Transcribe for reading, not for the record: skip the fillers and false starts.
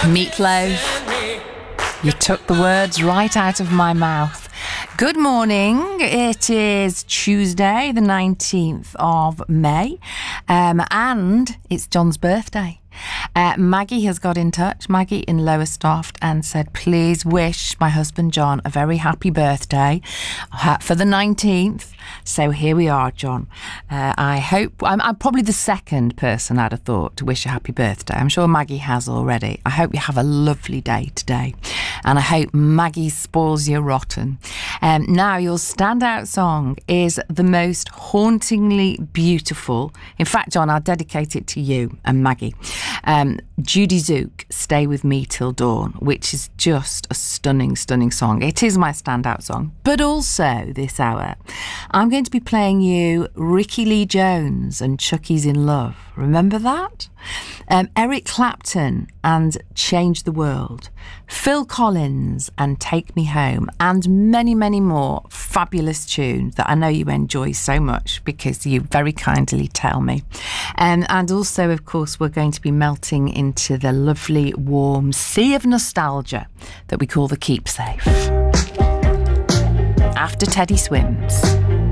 Meatloaf, you took the words right out of my mouth. Good morning. It is Tuesday, the 19th of May, and it's John's birthday. Maggie has got in touch, Maggie in Lowestoft, and said, please wish my husband John a very happy birthday for the 19th. So here we are, John. I hope, I'm probably the second person I'd have thought to wish a happy birthday. I'm sure Maggie has already. I hope you have a lovely day today. And I hope Maggie spoils you rotten. Now, your standout song is the most hauntingly beautiful. In fact, John, I'll dedicate it to you and Maggie. Judy Zook, Stay With Me Till Dawn, which is just a stunning, stunning song. It is my standout song. But also this hour, I'm going to be playing you Ricky Lee Jones and Chucky's in Love. Remember that? Eric Clapton and Change the World. Phil Collins and Take Me Home. And many, many more fabulous tunes that I know you enjoy so much because you very kindly tell me. And also, of course, we're going to be melting into the lovely, warm sea of nostalgia that we call the Keepsafe. After Teddy Swims.